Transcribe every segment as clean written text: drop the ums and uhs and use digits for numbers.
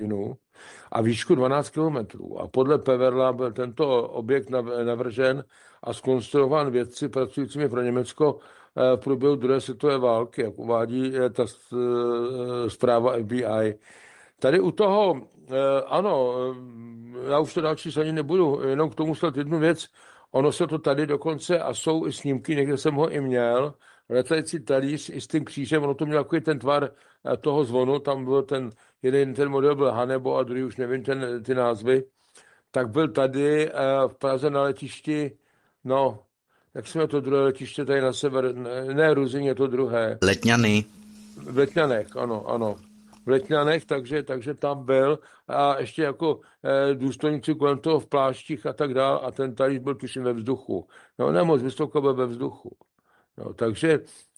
a výšku 12 kilometrů. A podle Peverla byl tento objekt navržen a zkonstruován vědci pracujícími pro Německo v průběhu druhé světové války, jak uvádí ta zpráva FBI. Tady u toho, ano, já už to další ani nebudu, jenom k tomu snad jednu věc. Ono se to tady dokonce, a jsou i snímky, někde jsem ho i měl, letající talíř i s tím křížem, ono to měl takový ten tvar toho zvonu, tam byl ten model byl Hanebo a druhý už nevím ty názvy, tak byl tady v Praze na letišti, no, jak jsme to druhé letiště tady na sever, ne Ruzyně, je to druhé. Letňany. V Letňanech, ano. V Letňanech, takže tam byl a ještě jako důstojníci kolem toho v pláštích a tak dál a ten talíř byl tuším ve vzduchu. No nemoc vysoko byl ve vzduchu. No, takže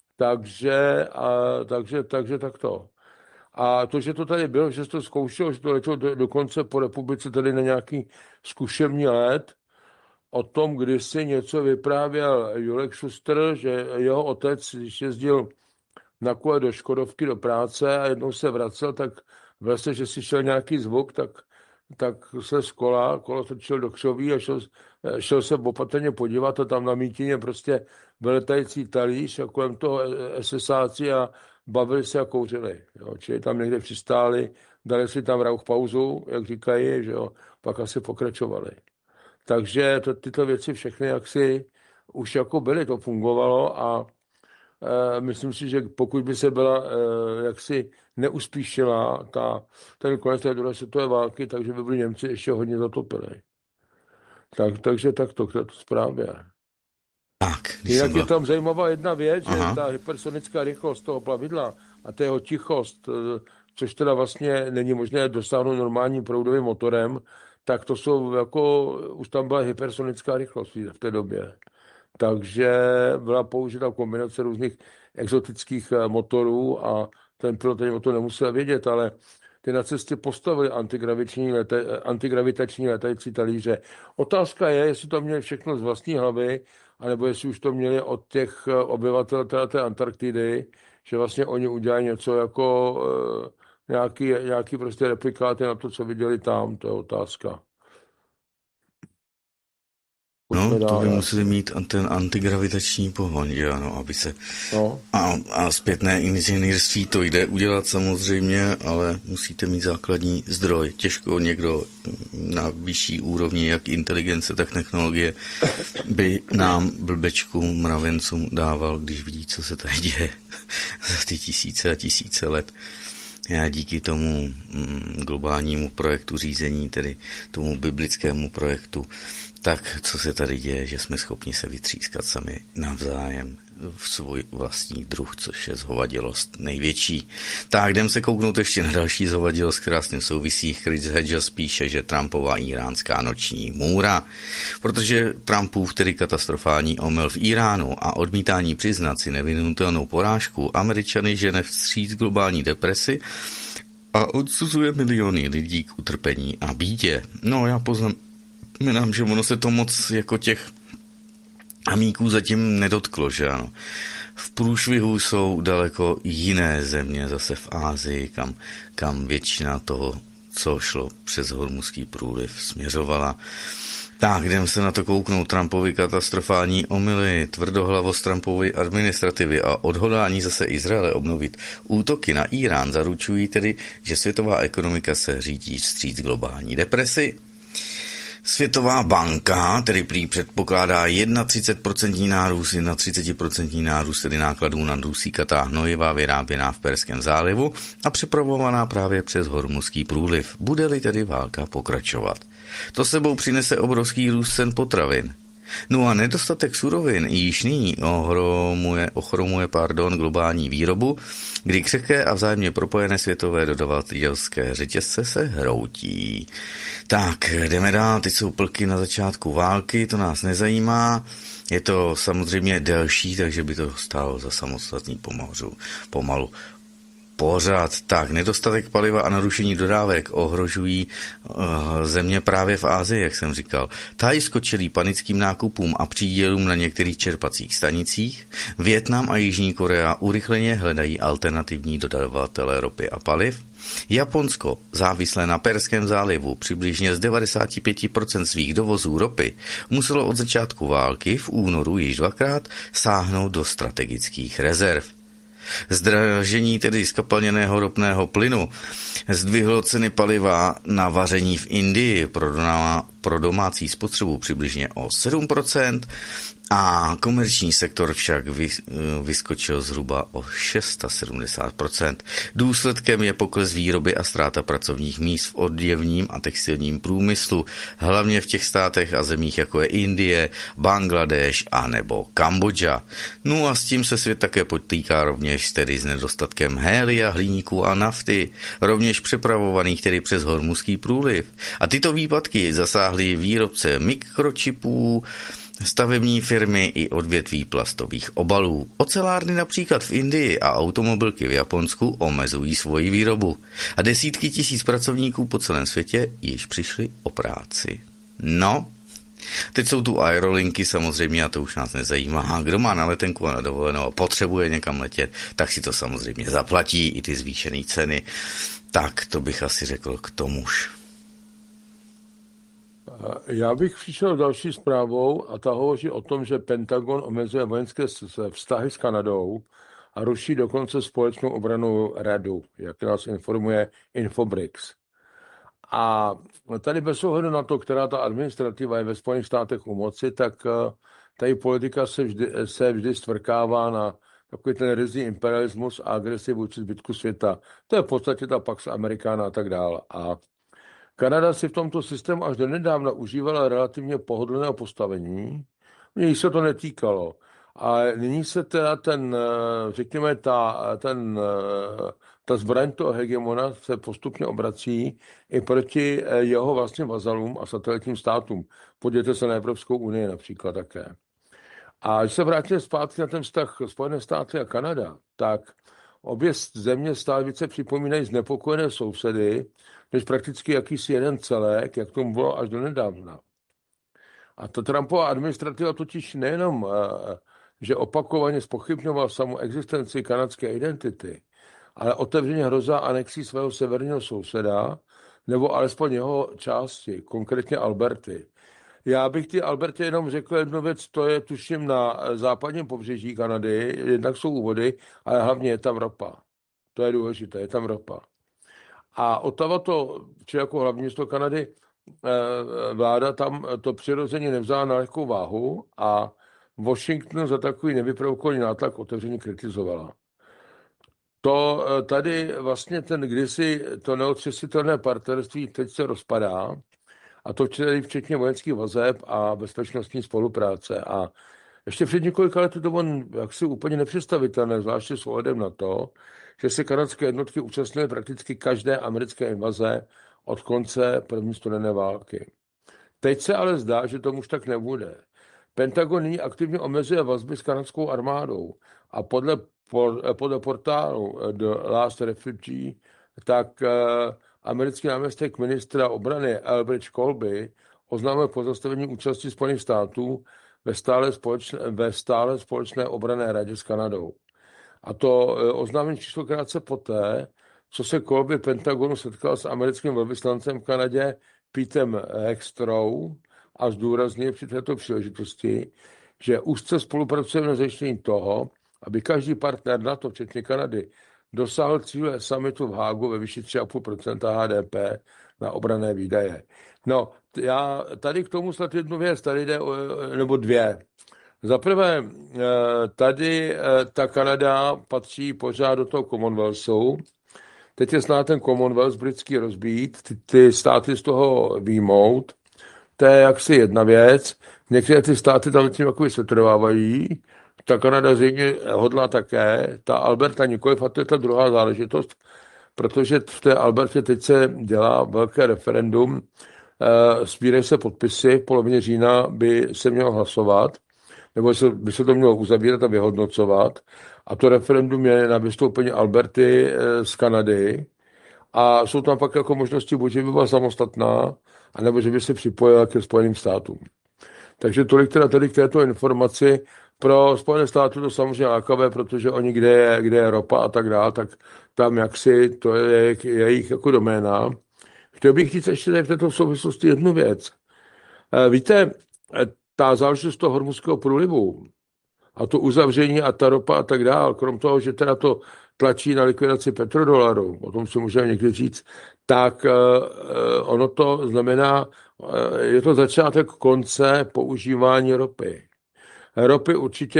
takto. A to, že to tady bylo, že se to zkoušelo, že to letělo dokonce po republice tady na nějaký zkušební let, o tom, když si něco vyprávěl Julek Šuster, že jeho otec, když jezdil na kole do Škodovky do práce a jednou se vracel, tak vlastně, že si šel nějaký zvuk, tak se z kolo točil do křoví a šel se opatrně podívat a tam na mítině prostě vyletající talíř a kolem toho SSáci a bavili se a kouřili. Jo. Čili tam někde přistáli, dali si tam rauchpauzu, jak říkají, že jo, pak asi pokračovali. Takže tyto věci všechny jaksi už jako byly, to fungovalo a myslím si, že pokud by se byla jaksi neuspíšila ten konec té druhé světové války, takže by byli Němci ještě hodně zatopili. Takže takto k této zprávě. Jinak je tam zajímavá jedna věc, že ta hypersonická rychlost toho plavidla a ta jeho tichost, což teda vlastně není možné dosáhnout normálním proudovým motorem, tak to jsou jako, už tam byla hypersonická rychlost v té době. Takže byla použita kombinace různých exotických motorů a ten pilot o to nemusel vědět, ale ty na cestě postavili antigravitační letající talíře. Otázka je, jestli to měli všechno z vlastní hlavy, anebo jestli už to měli od těch obyvatel té Antarktidy, že vlastně oni udělají něco jako nějaký prostě replikáty na to, co viděli tam, to je otázka. No, to by museli mít ten antigravitační pohon, že ano, aby se... No. A zpětné inženýrství to jde udělat samozřejmě, ale musíte mít základní zdroj. Těžko někdo na vyšší úrovni, jak inteligence, tak technologie, by nám, blbečkům, mravencům dával, když vidí, co se tady děje za ty tisíce a tisíce let. Já díky tomu globálnímu projektu řízení, tedy tomu biblickému projektu, tak co se tady děje, že jsme schopni se vytřískat sami navzájem v svůj vlastní druh, což je zhovadilost největší. Tak jdem se kouknout ještě na další zhovadilost, která s tím souvisí. Chris Hedges píše, že Trumpova iránská noční můra, protože Trumpův tedy katastrofální omyl v Iránu a odmítání přiznat si nevyhnutelnou porážku Američany žene vstříc globální depresi a odsuzuje miliony lidí k utrpení a bídě. No já poznám, že ono se to moc jako těch amíků zatím nedotklo, že ano. V průšvihu jsou daleko jiné země, zase v Asii, kam většina toho, co šlo přes Hormuzský průliv, směřovala. Tak, jdeme se na to kouknout. Trumpovi katastrofální omyly, tvrdohlavost Trumpovy administrativy a odhodlání zase Izraele obnovit útoky na Irán zaručují tedy, že světová ekonomika se řídí vstříc globální depresi. Světová banka tedy prý předpokládá 31% nárůst tedy nákladů na dusíkatá hnojiva vyráběná v Perském zálivu a přepravovaná právě přes Hormuzský průliv. Bude-li tedy válka pokračovat. To sebou přinese obrovský růst cen potravin. No a nedostatek surovin již nyní ochromuje globální výrobu, kdy křehké a vzájemně propojené světové dodavatelské řetězce se hroutí. Tak, jdeme dál, teď jsou plky na začátku války, to nás nezajímá. Je to samozřejmě delší, takže by to stálo za samostatný pomalu pořád. Tak, nedostatek paliva a narušení dodávek ohrožují země právě v Asii, jak jsem říkal. Thajsko čelí panickým nákupům a přídělům na některých čerpacích stanicích. Vietnam a Jižní Korea urychleně hledají alternativní dodavatele ropy a paliv. Japonsko, závislé na Perském zálivu přibližně z 95% svých dovozů ropy, muselo od začátku války v únoru již dvakrát sáhnout do strategických rezerv. Zdražení tedy skapalněného ropného plynu zdvihlo ceny paliva na vaření v Indii pro domácí spotřebu přibližně o 7% a komerční sektor však vyskočil zhruba o 670%. Důsledkem je pokles výroby a ztráta pracovních míst v oděvním a textilním průmyslu, hlavně v těch státech a zemích jako je Indie, Bangladeš a nebo Kambodža. No a s tím se svět také potýká rovněž tedy s nedostatkem hélia, hliníku a nafty, rovněž přepravovaných tedy přes Hormuzský průliv. A tyto výpadky zasáhly výrobce mikročipů, stavební firmy i odvětví plastových obalů. Ocelárny například v Indii a automobilky v Japonsku omezují svoji výrobu. A desítky tisíc pracovníků po celém světě již přišli o práci. No, teď jsou tu aerolinky samozřejmě a to už nás nezajímá. Kdo má na letenku a na dovolenou a potřebuje někam letět, tak si to samozřejmě zaplatí i ty zvýšené ceny. Tak to bych asi řekl k tomuž. Já bych přišel další zprávou a ta hovoří o tom, že Pentagon omezuje vojenské vztahy s Kanadou a ruší dokonce společnou obrannou radu, jak nás informuje Infobrix. A tady bez ohledu na to, která ta administrativa je ve Spojených státech u moci, tak tady politika se vždy stvrkává na takový ten ryzí imperialismus a agresi vůči zbytku světa. To je v podstatě ta Pax Americana a tak dále. A Kanada si v tomto systému až do nedávna užívala relativně pohodlného postavení. Mně se to netýkalo. A nyní se teda řekněme, ta zbraň toho hegemona se postupně obrací i proti jeho vlastním vazalům a satelitním státům. Podívejte se na Evropskou unii například také. A když se vrátíme zpátky na ten vztah Spojené státy a Kanada, tak obě země stále více připomínají znepokojené sousedy, než prakticky jakýsi jeden celek, jak tomu bylo až do nedávna. A ta Trumpova administrativa totiž nejenom, že opakovaně zpochybňoval samou existenci kanadské identity, ale otevřeně hrozá anexí svého severního souseda, nebo alespoň jeho části, konkrétně Alberty. Já bych ty Alberty jenom řekl jednu věc, to je tuším na západním pobřeží Kanady, jednak jsou úvody, ale hlavně je tam ropa. To je důležité, je tam ropa. A Ottawa či jako hlavní město Kanady, vláda tam to přirozeně nevzala na lehkou váhu a Washington za takový nevyprovokovaný nátlak otevřeně kritizovala. To tady vlastně kdysi to neotřesitelné partnerství teď se rozpadá, a to včetně vojenských vazeb a bezpečnostní spolupráce. A ještě před několika lety to bylo jaksi úplně nepředstavitelné, zvláště s ohledem na to, že se kanadské jednotky účastnily prakticky každé americké invaze od konce první studené války. Teď se ale zdá, že tomu už tak nebude. Pentagon nyní aktivně omezuje vazby s kanadskou armádou a podle portálu The Last Refugee, tak americký náměstek ministra obrany Elbridge Colby oznámil pozastavení účasti Spojených států ve stále společné obranné radě s Kanadou. A to oznámení přišlo krátce poté, co se Colby Pentagonu setkal s americkým velvyslancem v Kanadě Petem Hextrou a zdůraznil při této příležitosti, že úzce spolupracujeme na zajištění toho, aby každý partner NATO, včetně Kanady, dosáhl cíle summitu v Hágu ve výši 3,5% HDP na obranné výdaje. No, já tady k tomu snad jednu věc, tady jde nebo dvě. Za prvé, tady ta Kanada patří pořád do toho Commonwealthu. Teď je snad ten Commonwealth britský rozbít, ty státy z toho výjmout. To je jaksi jedna věc. Některé ty státy tam tím jakoby setrvávají. Ta Kanada zřejmě hodlá také. Ta Alberta nikoliv, a to je ta druhá záležitost, protože v té Albertě teď se dělá velké referendum. Sbírají se podpisy, v polovině října by se mělo hlasovat, nebo by se to mělo uzavírat a vyhodnocovat. A to referendum je na vystoupení Alberty z Kanady. A jsou tam pak jako možnosti, buď že by byla samostatná, anebo že by se připojila ke Spojeným státům. Takže tolik teda tady k této informaci. pro Spojené státy to samozřejmě lákavé, protože oni, kde je ropa a tak dále, tak tam jaksi to je jejich jako doména. Chtěl bych říct ještě tady v této souvislosti jednu věc. Víte, ta záležitost toho Hormuzského průlivu a to uzavření a ta ropa a tak dále, krom toho, že teda to tlačí na likvidaci petrodolaru, o tom si můžeme někdy říct, tak ono to znamená, je to začátek konce používání ropy. Ropy určitě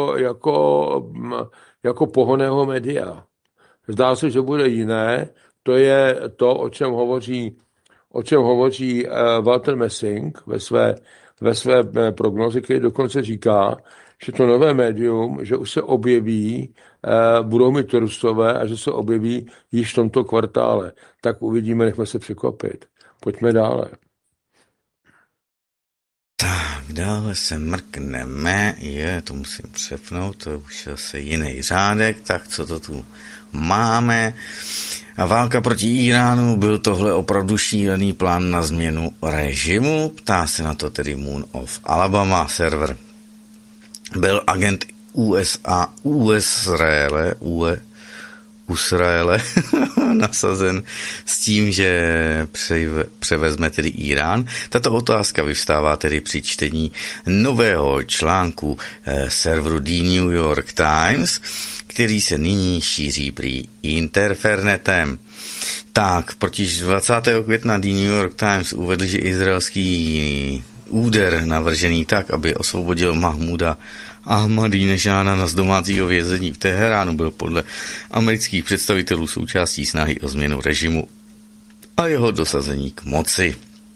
jako pohonného média. Zdá se, že bude jiné. To je to, o čem hovoří Walter Messing ve své prognozi, který dokonce říká, že to nové médium, že už se objeví, budou mít Rusové a že se objeví již v tomto kvartále. Tak uvidíme, nechme se překvapit. Pojďme dále. Tak, dále se mrkneme, to musím přepnout, to už je asi jiný řádek, tak co to tu máme? A válka proti Iránu, byl tohle opravdu šílený plán na změnu režimu? Ptá se na to tedy Moon of Alabama server. Byl agent Uzraele nasazen s tím, že převezme tedy Irán. Tato otázka vyvstává tedy při čtení nového článku serveru The New York Times, který se nyní šíří prý interfernetem. Tak, protiž 20. května The New York Times uvedl, že izraelský úder navržený tak, aby osvobodil Mahmuda Ahmadínežáda z domácího vězení v Teheránu, byl podle amerických představitelů součástí snahy o změnu režimu a jeho dosazení k moci.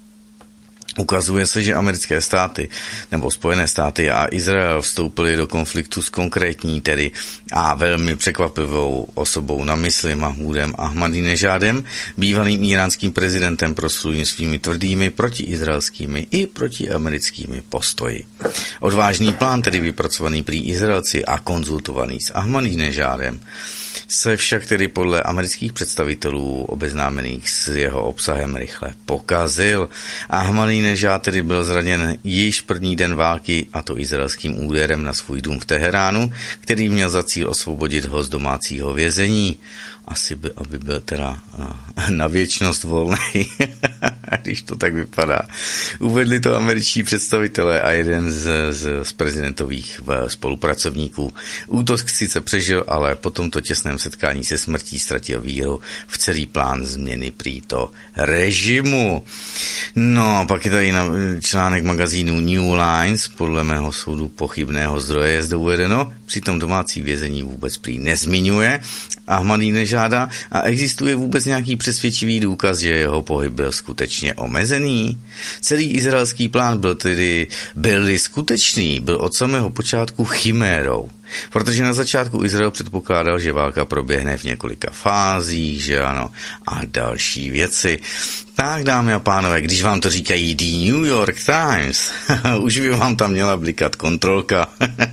Ukazuje se, že americké státy nebo Spojené státy a Izrael vstoupili do konfliktu s konkrétní tedy a velmi překvapivou osobou na mysli Mahmudem Ahmadínežádem, bývalým iránským prezidentem proslulým svými tvrdými protiizraelskými i protiamerickými postoji. Odvážný plán, tedy vypracovaný prý Izraelci a konzultovaný s Ahmadínežádem, se však tedy podle amerických představitelů obeznámených s jeho obsahem rychle pokazil. Ahmadínežád tedy byl zraněn již první den války, a to izraelským úderem na svůj dům v Teheránu, který měl za cíl osvobodit ho z domácího vězení. Asi by, aby byl teda na věčnost volný, když to tak vypadá. Uvedli to američtí představitelé a jeden z prezidentových spolupracovníků. Útok sice přežil, ale po tomto těsném setkání se smrtí ztratil víru v celý plán změny prýto režimu. No a pak je tady článek magazínu New Lines, podle mého soudu pochybného zdroje je zde uvedeno, přitom domácí vězení vůbec prý nezmiňuje Ahmadínežáda a existuje vůbec nějaký přesvědčivý důkaz, že jeho pohyb byl skutečně omezený? Celý izraelský plán byl skutečný, byl od samého počátku chimérou. Protože na začátku Izrael předpokládal, že válka proběhne v několika fázích, že ano, a další věci. Tak, dámy a pánové, když vám to říkají The New York Times, už by vám tam měla blikat kontrolka.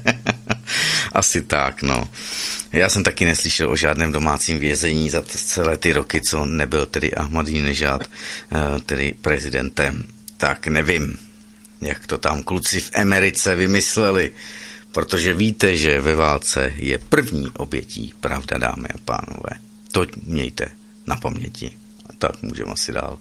Asi tak, no. Já jsem taky neslyšel o žádném domácím vězení za celé ty roky, co nebyl tedy Ahmadínežád tedy prezidentem. Tak nevím, jak to tam kluci v Americe vymysleli, protože víte, že ve válce je první obětí pravda, dámy a pánové. To mějte na paměti. A tak můžeme asi dál.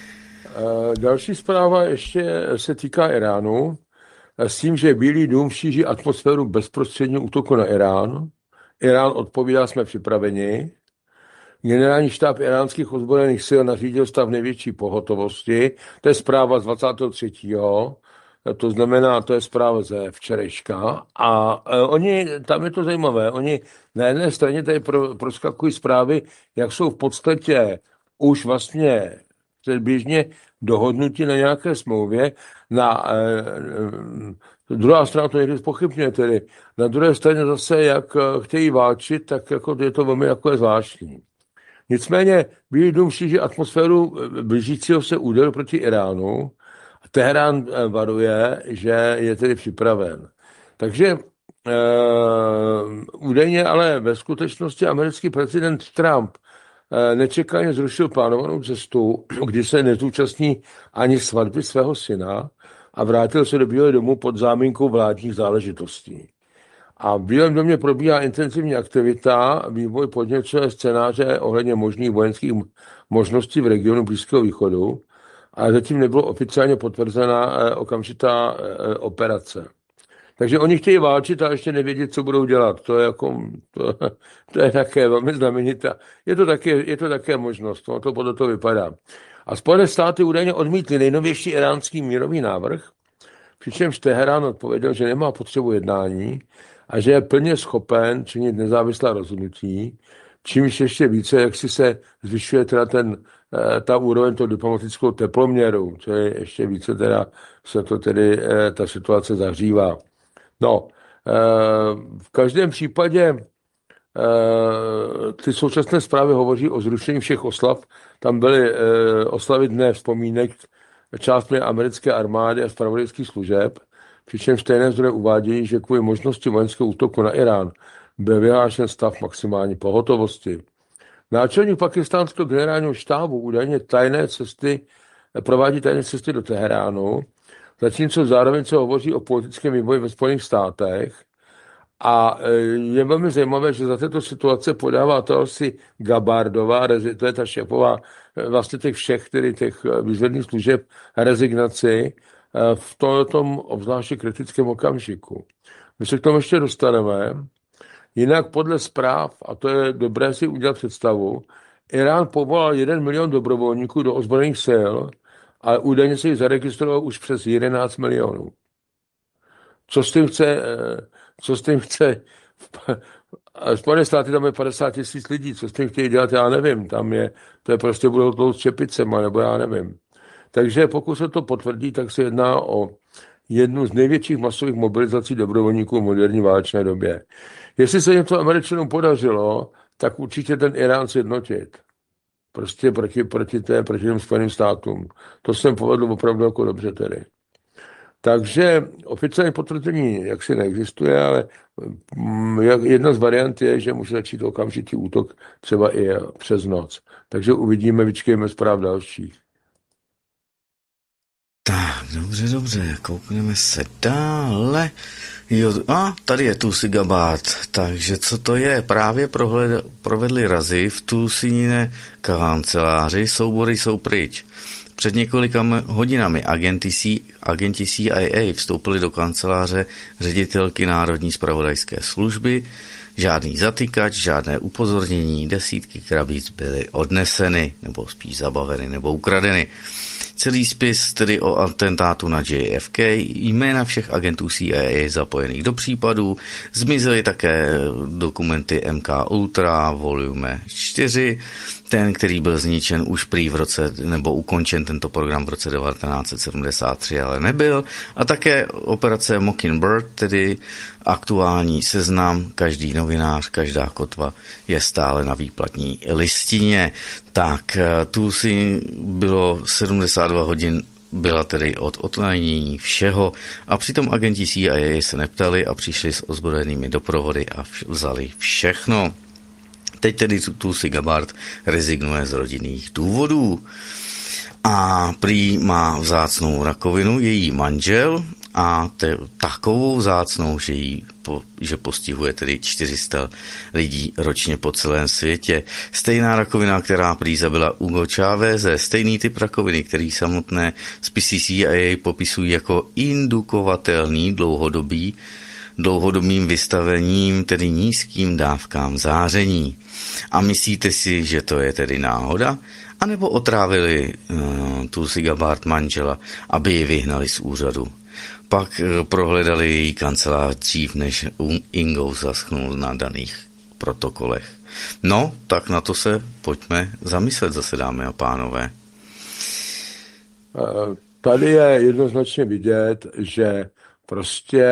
Další zpráva ještě se týká Iránu. S tím, že Bílý dům šíří atmosféru bezprostředního útoku na Irán. Irán odpovídá, jsme připraveni. Generální štáb iránských ozbrojených sil nařídil stav největší pohotovosti. To je zpráva z 23. To znamená, to je zpráva ze včerejška. A oni, tam je to zajímavé, oni na jedné straně tady proskakují zprávy, jak jsou v podstatě už vlastně předběžně dohodnutí na nějaké smlouvě. Druhá strana to někdy zpochybňuje, tedy na druhé straně zase, jak chtějí válčit, tak jako je to velmi jako zvláštní. Nicméně Bílý dům šíří atmosféru blížícího se úderu proti Iránu. Teherán varuje, že je tedy připraven. Takže údajně ale ve skutečnosti americký prezident Trump nečekaně zrušil plánovanou cestu, kdy se nezúčastní ani svatby svého syna a vrátil se do Bílého domu pod záminkou vládních záležitostí. A v Bílém domě probíhá intenzivní aktivita, vývoj podněcuje scénáře ohledně možných vojenských možností v regionu Blízkého východu, ale zatím nebylo oficiálně potvrzena okamžitá operace. Takže oni chtějí válčit a ještě nevědět, co budou dělat. To je, jako, to je také velmi znamenitá. Je to také možnost, to podle toho vypadá. A Spojené státy údajně odmítly nejnovější iránský mírový návrh, přičemž Teherán odpověděl, že nemá potřebu jednání a že je plně schopen činit nezávislá rozhodnutí, čímž ještě více, jak si se zvyšuje teda ta úroveň toho diplomatického teploměru, co je ještě více teda se to tedy ta situace zahřívá. No, v každém případě ty současné zprávy hovoří o zrušení všech oslav. Tam byly oslavy dne vzpomínek částmi americké armády a zpravodajských služeb, přičemž stejné zdroje uvádějí, že kvůli možnosti vojenského útoku na Irán byl vyhlášen stav maximální pohotovosti. Náčelník pakistánského generálního štábu údajně provádí tajné cesty do Teheránu, zatímco zároveň se hovoří o politickém vývoji ve Spojených státech. A je velmi zajímavé, že za této situace podává to si Gabardová, to je ta šéfová vlastně těch všech, tedy těch výzvedných služeb, rezignaci v tom obzvláště kritickém okamžiku. My se k tomu ještě dostaneme. Jinak podle zpráv, a to je dobré si udělat představu, Irán povolal 1 milion dobrovolníků do ozbrojených sil, ale údajně se jich zaregistrovalo už přes 11 milionů. Co s tím chce Spojené státy, tam je 50 000 lidí, co s tím chtějí dělat, já nevím, to je prostě budou tlouct čepicema, nebo já nevím. Takže pokud se to potvrdí, tak se jedná o jednu z největších masových mobilizací dobrovolníků v moderní válečné době. Jestli se něco Američanům podařilo, tak určitě ten Irán sjednotit. Prostě proti těm Spojeným státům. To se jim povedlo opravdu jako dobře tedy. Takže oficiální potvrzení jaksi neexistuje, ale jedna z variant je, že může začít okamžitý útok třeba i přes noc. Takže uvidíme, vyčkejme zpráv dalších. Tak, dobře, koukneme se dále. Jo, a tady je Tulsi Gabbard, takže co to je? Právě provedli razy v Tulsiné kanceláři, soubory jsou pryč. Před několika hodinami agenti CIA vstoupili do kanceláře ředitelky Národní zpravodajské služby. Žádný zatykač, žádné upozornění, desítky krabic byly odneseny, nebo spíš zabaveny, nebo ukradeny. Celý spis tedy o atentátu na JFK, jména všech agentů CIA zapojených do případu, zmizely také dokumenty MK Ultra, volume 4, ten, který byl zničen už prý nebo ukončen tento program v roce 1973, ale nebyl, a také operace Mockingbird, tedy aktuální seznam, každý novinář, každá kotva je stále na výplatní listině. Tak, tu si bylo 72 hodin, byla tedy od odtajnění všeho a přitom agenti CIA se neptali a přišli s ozbrojenými doprovody a vzali všechno. Teď tedy Tulsi Gabbard rezignuje z rodinných důvodů. A prý má vzácnou rakovinu její manžel a takovou vzácnou, že postihuje tedy 400 lidí ročně po celém světě. Stejná rakovina, která prý zabila Hugo Cháveze, stejný typ rakoviny, který samotné spisy CIA popisují jako indukovatelný dlouhodobým vystavením, tedy nízkým dávkám záření. A myslíte si, že to je tedy náhoda? A nebo otrávili Tulsi Gabbard manžela, aby ji vyhnali z úřadu? Pak prohledali její kancelář dřív, než Ingo zaschnul na daných protokolech. No, tak na to se pojďme zamyslet zase, dámy a pánové. Tady je jednoznačně vidět, že prostě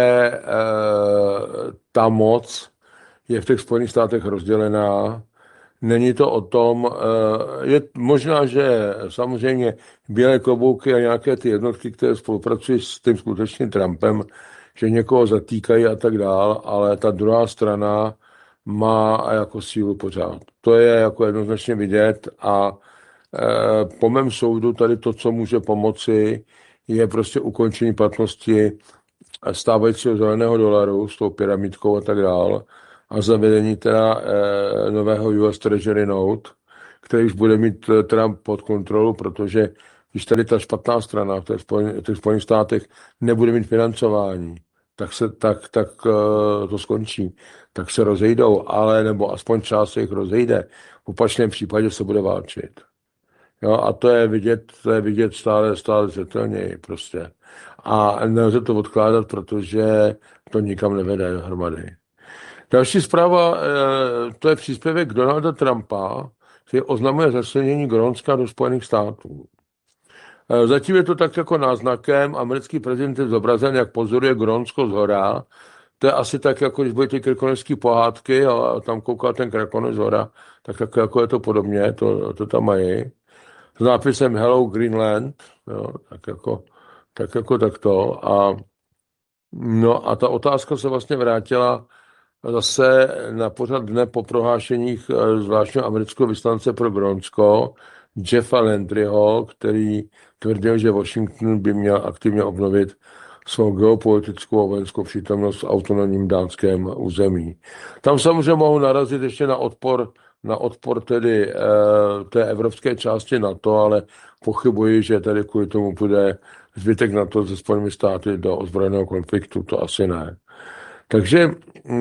ta moc je v těch Spojených státech rozdělená. Není to o tom, je možná, že samozřejmě bílé klobouky a nějaké ty jednotky, které spolupracují s tím skutečným Trumpem, že někoho zatýkají a tak dál, ale ta druhá strana má jako sílu pořád. To je jako jednoznačně vidět a po mém soudu tady to, co může pomoci, je prostě ukončení platnosti stávajícího zeleného dolaru s tou pyramidkou a tak dál a zavedení teda nového US Treasury Note, který už bude mít Trump pod kontrolu, protože když tady ta špatná strana v těch Spojených státech nebude mít financování, tak to skončí. Tak se rozejdou, ale nebo aspoň část se jich rozejde. V opačném případě se bude válčit. Jo, a to je vidět stále zřetelněji prostě. A nelze to odkládat, protože to nikam nevede dohromady. Další zpráva, to je příspěvek Donalda Trumpa, který oznamuje začlenění Grónska do Spojených států. Zatím je to tak jako náznakem, americký prezident je zobrazen, jak pozoruje Grónsko zhora. To je asi tak, jako když byly ty krkonožské pohádky a tam koukal ten krkonož zhora, tak jako je to podobně, to tam mají. S nápisem Hello Greenland, jo, tak jako takto. A ta otázka se vlastně vrátila zase na pořad dne po prohlášeních zvláštního amerického vyslance pro Grónsko, Jeffa Landryho, který tvrdil, že Washington by měl aktivně obnovit svou geopolitickou a vojenskou přítomnost v autonomním dánském území. Tam samozřejmě mohou narazit ještě na odpor tedy té evropské části NATO, ale pochybuji, že tady kvůli tomu půjde zbytek NATO se Spojenými státy do ozbrojeného konfliktu, to asi ne. Takže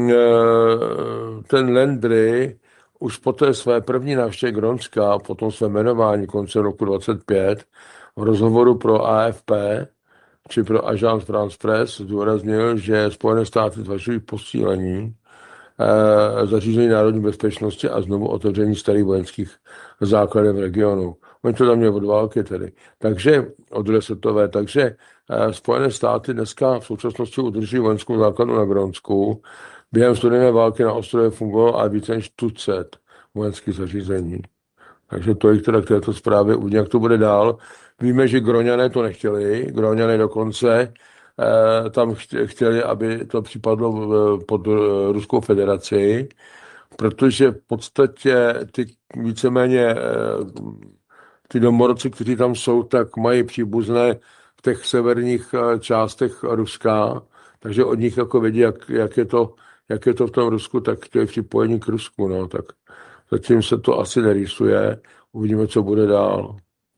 ten Landry už po té své první návštěvě Grónska, po tom své jmenování koncem roku 2025, v rozhovoru pro AFP, či pro Agence France Presse, zdůraznil, že Spojené státy zvažují posílení zařízení národní bezpečnosti a znovu otevření starých vojenských základen v regionu. Oni to tam měli od války tedy. Takže od druhé světové. Takže Spojené státy dneska v současnosti udrží vojenskou základnu na Grónsku. Během studené války na ostrově fungovalo a více než 100 vojenských zařízení. Takže to je teda k této zprávě. Uvidíme, jak to bude dál. Víme, že Gróňané to nechtěli. Gróňané dokonce tam chtěli, aby to připadlo pod Ruskou federaci, protože v podstatě ty víceméně ty domorodci, kteří tam jsou, tak mají příbuzné v těch severních částech Ruska, takže od nich jako vědí, jak je to v tom Rusku, tak to je připojení k Rusku. No, tak zatím se to asi nerýsuje. Uvidíme, co bude dál.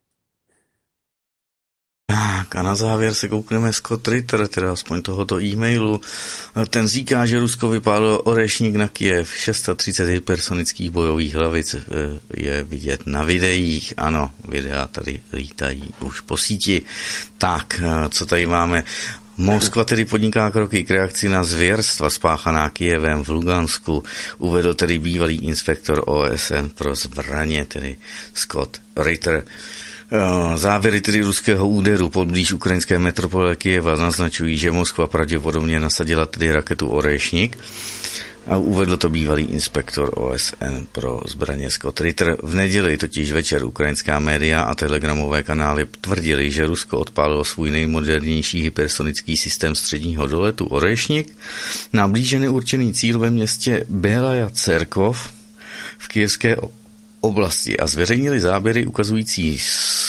Tak a na závěr se koukneme Scott Ritter, teda aspoň tohoto e-mailu. Ten říká, že Rusko vypálilo orešník na Kyjev. 630 hypersonických bojových hlavic je vidět na videích. Ano, videa tady lítají už po síti. Tak, co tady máme? Moskva tedy podniká kroky k reakci na zvěrstva spáchaná Kyjevem v Lugansku, uvedl tedy bývalý inspektor OSN pro zbraně, tedy Scott Ritter. Závěry tedy ruského úderu poblíž ukrajinské metropole Kyjeva naznačují, že Moskva pravděpodobně nasadila tedy raketu Orešník a uvedl to bývalý inspektor OSN pro zbraně Scott Ritter. V neděli totiž večer ukrajinská média a telegramové kanály tvrdili, že Rusko odpálilo svůj nejmodernější hypersonický systém středního doletu Orešník na blíže neurčený cíl ve městě Belaja Cerkov v kyjevské oblasti a zveřejnili záběry ukazující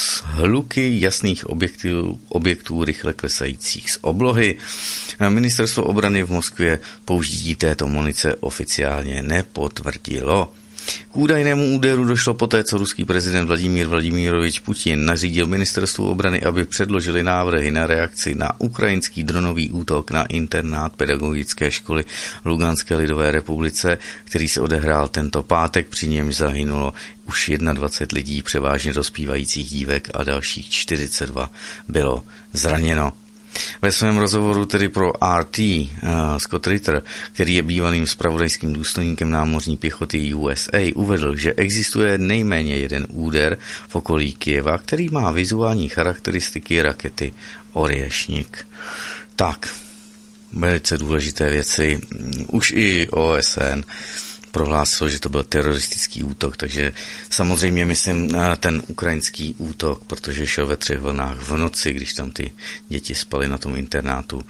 hluky jasných objektů rychle klesajících z oblohy. Ministerstvo obrany v Moskvě použití této munice oficiálně nepotvrdilo. K údajnému úderu došlo poté, co ruský prezident Vladimír Vladimirovič Putin nařídil ministerstvu obrany, aby předložili návrhy na reakci na ukrajinský dronový útok na internát pedagogické školy v Luganské lidové republice, který se odehrál tento pátek, při němž zahynulo už 21 lidí, převážně dospívajících dívek a dalších 42 bylo zraněno. Ve svém rozhovoru tedy pro RT Scott Ritter, který je bývalým zpravodajským důstojníkem námořní pěchoty USA, uvedl, že existuje nejméně jeden úder v okolí Kyjeva, který má vizuální charakteristiky rakety Orješník. Tak, velice důležité věci. Už i OSN prohlásil, že to byl teroristický útok, takže samozřejmě myslím ten ukrajinský útok, protože šel ve 3 vlnách v noci, když tam ty děti spaly na tom internátu,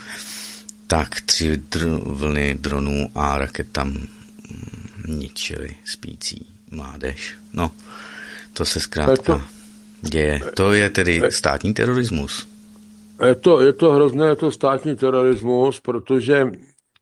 tak 3 vlny dronů a raket tam ničily spící mládež. No, to se zkrátka děje. To je tedy státní terorismus. Je to hrozné, je to státní terorismus, protože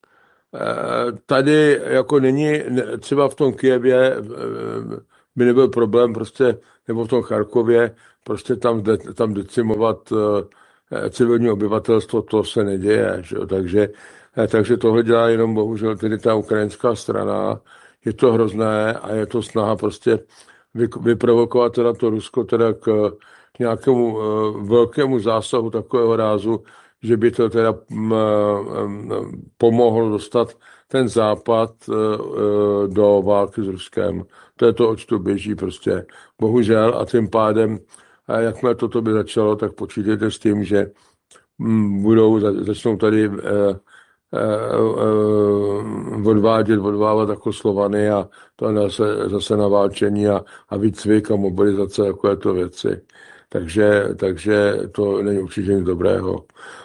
tady jako není, třeba v tom Kyjevě by nebyl problém prostě, nebo v tom Charkově, prostě tam decimovat civilní obyvatelstvo, to se neděje, že jo? Takže tohle dělá jenom bohužel tedy ta ukrajinská strana. Je to hrozné a je to snaha prostě vyprovokovat teda to Rusko teda k nějakému velkému zásahu takového rázu, že by to teda pomohlo dostat ten západ do války s Ruskem. To je to, oč to běží prostě. Bohužel a tím pádem, jakmile toto by začalo, tak počítejte s tím, že začnou tady odvádět jako Slovany a to zase naváčení a výcvik a mobilizace, takovéto věci. Takže to není určitě nic dobrého.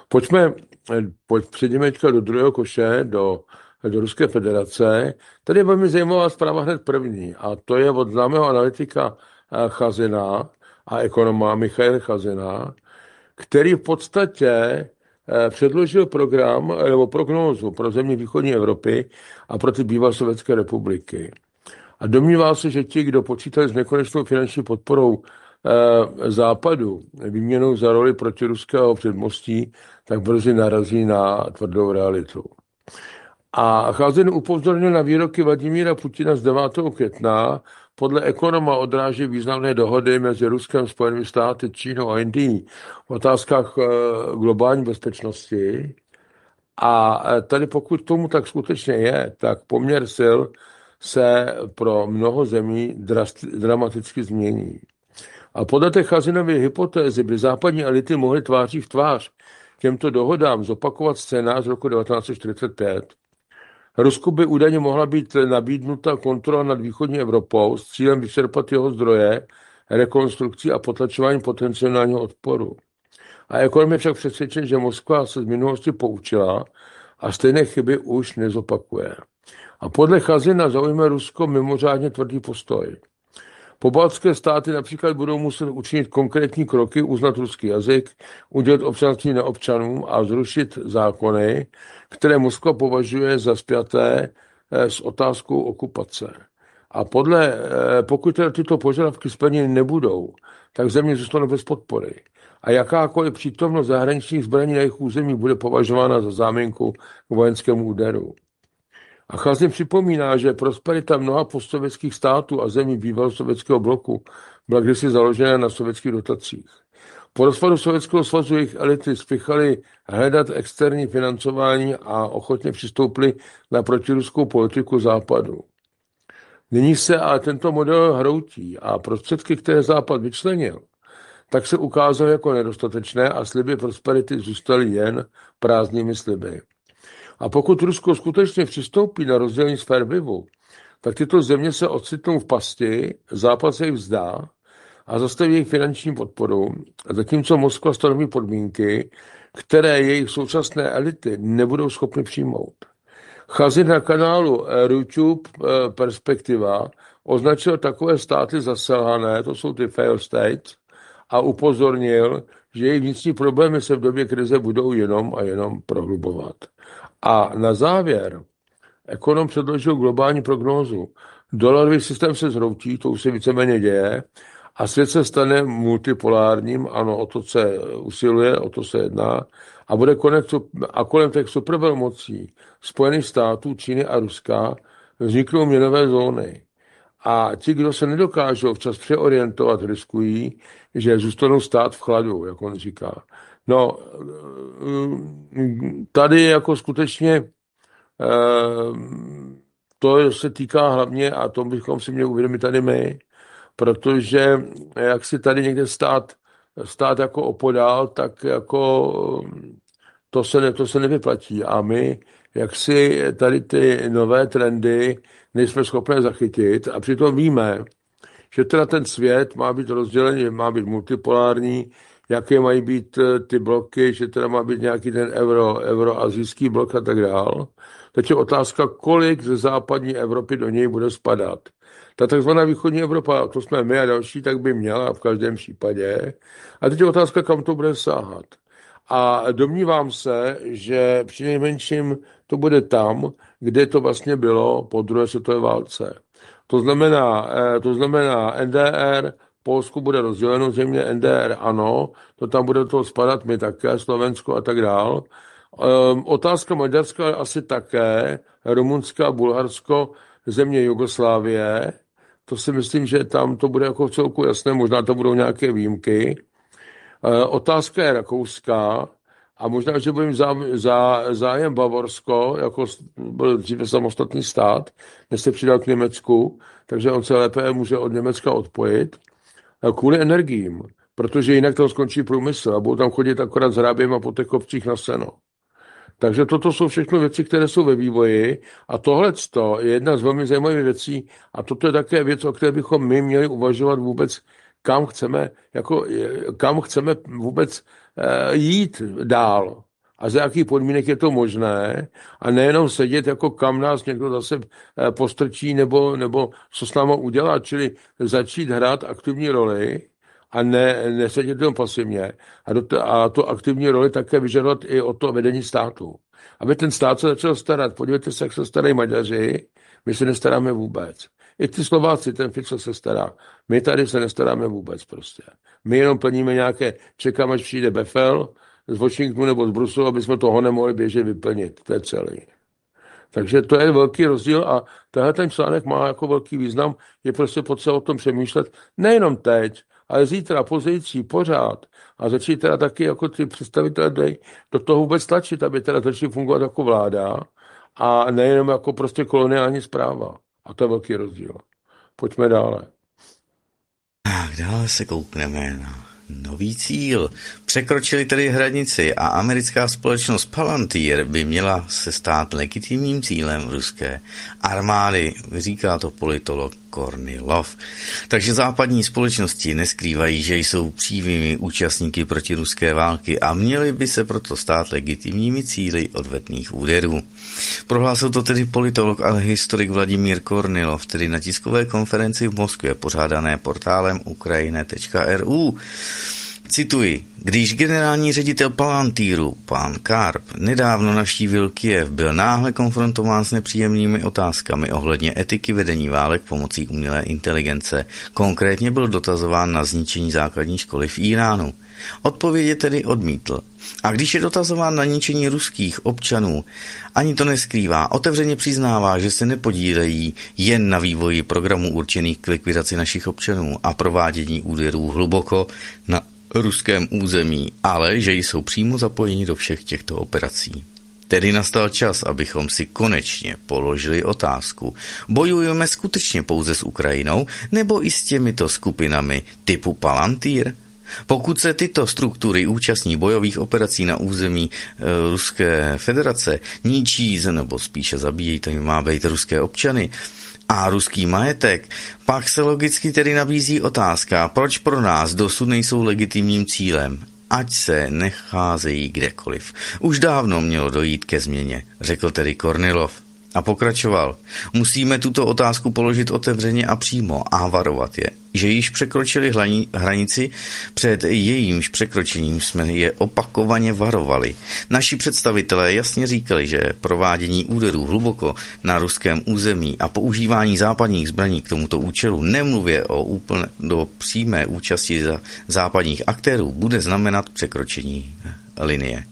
Přejdeme teďka do druhého koše, do Ruské federace. Tady je velmi zajímavá zpráva hned první a to je od známého analytika Chazina a ekonoma Michaila Chazina, který v podstatě předložil program nebo prognózu pro země východní Evropy a pro ty bývalé sovětské republiky. A domnívá se, že ti, kdo počítali s nekonečnou finanční podporou Západu, výměnou za roli protiruského předmostí, tak brzy narazí na tvrdou realitu. A Chazin upozornil na výroky Vladimíra Putina z 9. května, podle ekonoma odráží významné dohody mezi Ruskem, Spojenými státy, Čínou a Indií v otázkách globální bezpečnosti. A tady pokud tomu tak skutečně je, tak poměr sil se pro mnoho zemí dramaticky změní. A podle té Chazinovy hypotézy by západní elity mohly tváří v tvář těmto dohodám zopakovat scénář z roku 1945. Rusku by údajně mohla být nabídnuta kontrola nad východní Evropou s cílem vyčerpat jeho zdroje, rekonstrukcí a potlačování potenciálního odporu. A ekonom je však přesvědčen, že Moskva se z minulosti poučila a stejné chyby už nezopakuje. A podle Chazina zaujme Rusko mimořádně tvrdý postoj. Pobaltské státy například budou muset učinit konkrétní kroky, uznat ruský jazyk, udělat občanství neobčanům a zrušit zákony, které Moskva považuje za spjaté s otázkou okupace. A pokud teda tyto požadavky splněny nebudou, tak země zůstanou bez podpory. A jakákoliv přítomnost zahraničních zbraní na jejich území bude považována za záminku k vojenskému úderu. A Chazin připomíná, že prosperita mnoha postsovětských států a zemí bývalého sovětského bloku byla kdysi založena na sovětských dotacích. Po rozpadu Sovětského svazu jejich elity spěchaly hledat externí financování a ochotně přistoupily na protiruskou politiku Západu. Nyní se ale tento model hroutí a prostředky, které Západ vyčlenil, tak se ukázaly jako nedostatečné a sliby prosperity zůstaly jen prázdnými sliby. A pokud Rusko skutečně přistoupí na rozdělení sfér vlivu, tak tyto země se ocitnou v pasti, Západ se jich vzdá a zastaví jejich finanční podporu, zatímco Moskva stanoví podmínky, které jejich současné elity nebudou schopny přijmout. Chazin na kanálu YouTube Perspektiva označil takové státy za selhané, to jsou ty fail states, a upozornil, že jejich vnitřní problémy se v době krize budou jenom a jenom prohlubovat. A na závěr ekonom předložil globální prognózu. Dolarový systém se zhroutí, to už se víceméně děje, a svět se stane multipolárním, ano, o to se usiluje, o to se jedná, a bude kolem těch supervelmocí Spojených států, Číny a Ruska vzniknou měnové zóny. A ti, kdo se nedokážou včas přeorientovat, riskují, že zůstanou stát v chladu, jak on říká. No, tady jako skutečně to se týká hlavně, a to bychom si měli uvědomit tady my, protože jak si tady někde stát jako opodál, tak jako to se nevyplatí. A my, jak si tady ty nové trendy nejsme schopni zachytit a přitom víme, že teda ten svět má být rozdělený, má být multipolární, jaké mají být ty bloky, že teda má být nějaký ten euroazijský blok a tak dál. Teď je otázka, kolik ze západní Evropy do něj bude spadat. Ta takzvaná východní Evropa, to jsme my a další, tak by měla v každém případě. A teď je otázka, kam to bude sáhat. A domnívám se, že přinejmenším to bude tam, kde to vlastně bylo po druhé světové válce. To znamená NDR, Polsko bude rozděleno země, NDR ano, to tam bude to spadat, my také, Slovensko a tak dál. Otázka Maďarska asi také, Rumunska, Bulharsko, země Jugoslávie, to si myslím, že tam to bude jako v celku jasné, možná to budou nějaké výjimky. Otázka je Rakouska a možná, že bude mít zájem Bavorsko, jako byl dříve samostatný stát, než se přidal k Německu, takže on se lépe může od Německa odpojit kvůli energiím, protože jinak tam skončí průmysl a budou tam chodit akorát s hráběma po těch kopcích na seno. Takže toto jsou všechno věci, které jsou ve vývoji a tohle je jedna z velmi zajímavých věcí a toto je také věc, o které bychom my měli uvažovat vůbec, kam chceme vůbec jít dál a za jakých podmínek je to možné a nejenom sedět, jako kam nás někdo zase postrčí nebo co s náma udělá, čili začít hrát aktivní roli a nesedět jenom pasivně. A to aktivní roli také vyžadovat i o to vedení státu. Aby ten stát se začal starat. Podívejte se, jak se starají Maďaři, my se nestaráme vůbec. I ty Slováci, ten Fico se stará. My tady se nestaráme vůbec prostě. My jenom plníme čekáme, až přijde Befel z Washingtonu nebo z Bruselu, aby jsme toho nemohli běžet vyplnit. To je celý. Takže to je velký rozdíl a tenhle ten článek má jako velký význam, je prostě potřeba o tom přemýšlet nejenom teď, ale zítra, pozdější, pořád. A začít teda taky jako ty představitelé do toho vůbec tlačit, aby teda začali fungovat jako vláda a nejenom jako prostě koloniální správa. A to je velký rozdíl. Pojďme dále. Tak dále se koukneme na nový cíl. Překročili tedy hranici a americká společnost Palantir by měla se stát legitimním cílem ruské armády, říká to politolog Kornilov. Takže západní společnosti neskrývají, že jsou přímými účastníky protiruské války a měly by se proto stát legitimními cíli odvetných úderů. Prohlásil to tedy politolog a historik Vladimír Kornilov, tedy na tiskové konferenci v Moskvě pořádané portálem ukrajine.ru. Cituji, když generální ředitel Palantíru, pan Karp, nedávno navštívil Kyjev, byl náhle konfrontován s nepříjemnými otázkami ohledně etiky vedení válek pomocí umělé inteligence. Konkrétně byl dotazován na zničení základní školy v Iránu. Odpověď tedy odmítl. A když je dotazován na ničení ruských občanů, ani to neskrývá, otevřeně přiznává, že se nepodílejí jen na vývoji programů určených k likvidaci našich občanů a provádění úderů hluboko na ruském území, ale že jsou přímo zapojeni do všech těchto operací. Tedy nastal čas, abychom si konečně položili otázku. Bojujeme skutečně pouze s Ukrajinou nebo i s těmito skupinami typu Palantir? Pokud se tyto struktury účastní bojových operací na území Ruské federace, ničí nebo spíše zabíjejí, to má být ruské občany, a ruský majetek, pak se logicky tedy nabízí otázka, proč pro nás dosud nejsou legitimním cílem, ať se necházejí kdekoliv. Už dávno mělo dojít ke změně, řekl tedy Kornilov. A pokračoval. Musíme tuto otázku položit otevřeně a přímo a varovat je, že již překročili hranici, před jejímž překročením jsme je opakovaně varovali. Naši představitelé jasně říkali, že provádění úderů hluboko na ruském území a používání západních zbraní k tomuto účelu, nemluvě do přímé účasti západních aktérů, bude znamenat překročení linie.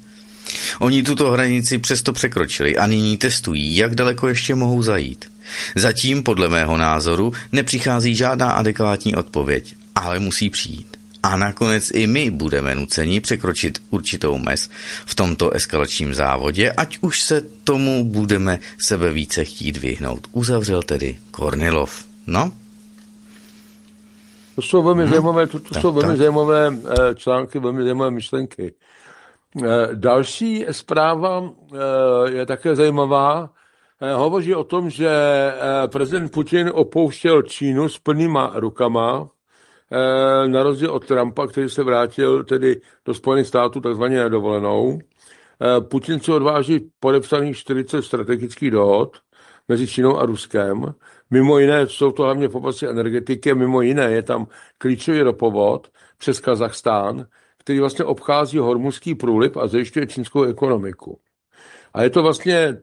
Oni tuto hranici přesto překročili a nyní testují, jak daleko ještě mohou zajít. Zatím, podle mého názoru, nepřichází žádná adekvátní odpověď, ale musí přijít. A nakonec i my budeme nuceni překročit určitou mez v tomto eskalačním závodě, ať už se tomu budeme sebe více chtít vyhnout. Uzavřel tedy Kornilov. No? To jsou velmi zajímavé články, velmi zajímavé myšlenky. Další zpráva je také zajímavá. Hovoří o tom, že prezident Putin opouštěl Čínu s plnýma rukama, na rozdíl od Trumpa, který se vrátil tedy do Spojených států takzvaně na dovolenou. Putin se odváží podepsaných 40 strategických dohod mezi Čínou a Ruskem. Mimo jiné jsou to hlavně v oblasti energetiky, mimo jiné je tam klíčový ropovod přes Kazachstán, který vlastně obchází Hormuzský průliv a zajišťuje čínskou ekonomiku. A je to vlastně,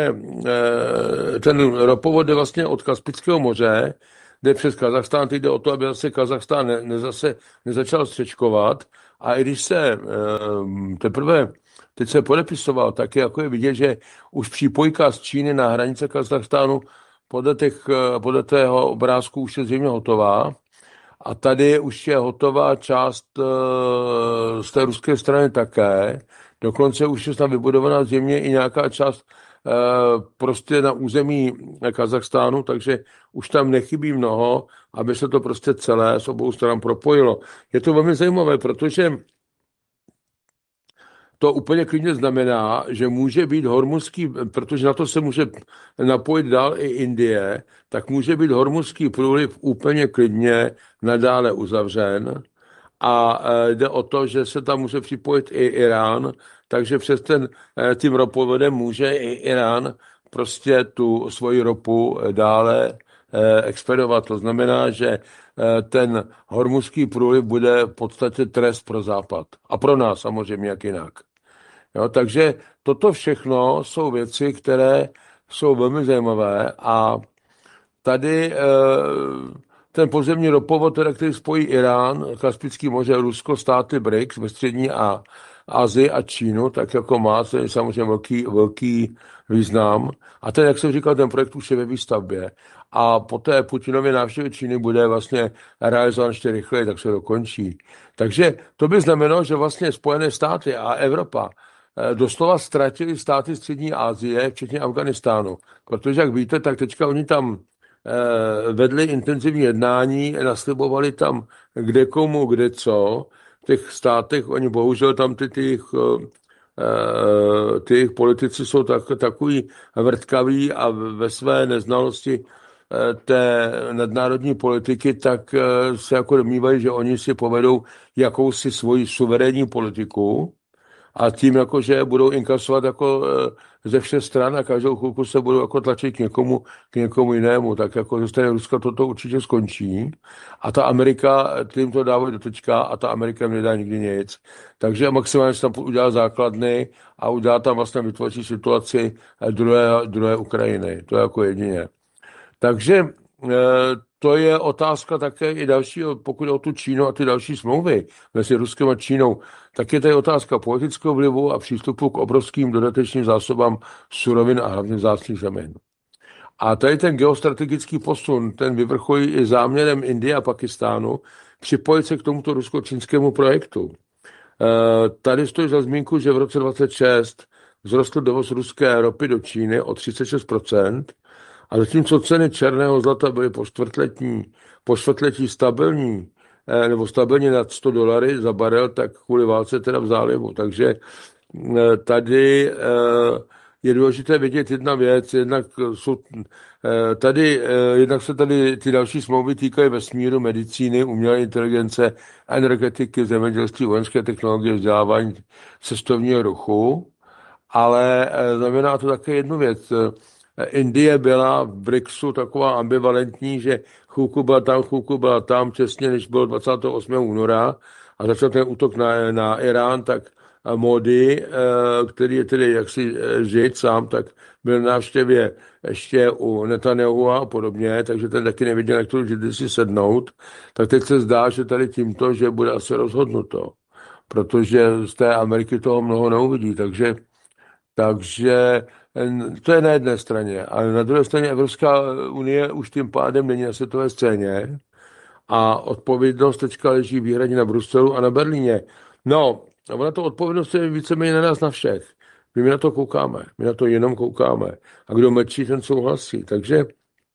ten ropovod jde vlastně od Kaspického moře, jde přes Kazachstán, teď jde o to, aby zase Kazachstán nezačal střečkovat. A i když se teď se podepisoval, tak jako je vidět, že už přípojka z Číny na hranice Kazachstánu podle tého obrázku už je zřejmě hotová. A tady už je hotová část z té ruské strany také. Dokonce už je tam vybudovaná zřejmě i nějaká část prostě na území Kazachstánu, takže už tam nechybí mnoho, aby se to prostě celé s obou stran propojilo. Je to velmi zajímavé, protože to úplně klidně znamená, že může být hormuzský, protože na to se může napojit dál i Indie, tak může být hormuzský průliv úplně klidně nadále uzavřen. A jde o to, že se tam může připojit i Irán, takže přes tím ropovodem může i Irán prostě tu svoji ropu dále expedovat. To znamená, že ten hormuzský průliv bude v podstatě trest pro Západ. A pro nás samozřejmě jak jinak. Jo, takže toto všechno jsou věci, které jsou velmi zajímavé a tady ten pozemní ropovod, který spojí Irán, Kaspický moře, Rusko, státy BRICS ve střední a Asii a Čínu, tak jako má, to je samozřejmě velký význam. A ten, jak jsem říkal, ten projekt už je ve výstavbě. A po té Putinově návštěvě Číny bude vlastně realizován ještě rychleji, tak se dokončí. Takže to by znamenalo, že vlastně Spojené státy a Evropa doslova ztratili státy střední Asie, včetně Afganistánu. Protože, jak víte, tak teďka oni tam vedli intenzivní jednání, naslibovali tam kde komu, kde co. V těch státech, oni bohužel tam ty jejich politici jsou takový vrtkaví a ve své neznalosti té nadnárodní politiky, tak se jako domnívají, že oni si povedou jakousi svoji suverénní politiku a tím, jakože budou inkasovat jako ze všech stran a každou chvilku se budou jako tlačit k někomu jinému, tak jako ze strany Ruska toto určitě skončí a ta Amerika, tím to dávají do tečka a ta Amerika jim nedá nikdy nic. Takže maximálně se tam udělá základny a udělá tam vlastně vytvoří situaci druhé Ukrajiny. To je jako jedině. Takže to je otázka také i dalšího, pokud je o tu Čínu a ty další smlouvy mezi Ruskem a Čínou, tak je tady otázka politického vlivu a přístupu k obrovským dodatečným zásobám surovin a hlavně vzácných zemin. A tady ten geostrategický posun, ten vyvrcholí i záměrem Indie a Pakistánu připojit se k tomuto rusko-čínskému projektu. Tady stojí za zmínku, že v roce 2026 vzrostl dovoz ruské ropy do Číny o 36%, a zatímco ceny černého zlata byly po čtvrtletí stabilní, nebo stabilně nad $100 za barel, tak kvůli válce teda v zálivu. Takže tady je důležité vidět jedna věc, jednak se tady ty další smlouvy týkají vesmíru, medicíny, umělé inteligence, energetiky, zemědělství, vojenské technologie, vzdělávání, cestovního ruchu, ale znamená to také jednu věc. Indie byla v BRICSu taková ambivalentní, že chvilku byla tam, přesně než bylo 28. února a začal ten útok na Irán, tak Modi, který je tedy jaksi žid sám, tak byl na návštěvě ještě u Netanyahu a podobně, takže ten taky nevěděl, jak to židy si sednout. Tak teď se zdá, že tady tímto, že bude asi rozhodnuto, protože z té Ameriky toho mnoho neuvidí, takže to je na jedné straně. A na druhé straně Evropská unie už tím pádem není na světové scéně a odpovědnost teďka leží výhradně na Bruselu a na Berlíně. No, a ona to odpovědnost je víceméně na nás na všech. My na to koukáme, my na to jenom koukáme. A kdo mlčí, ten souhlasí. Takže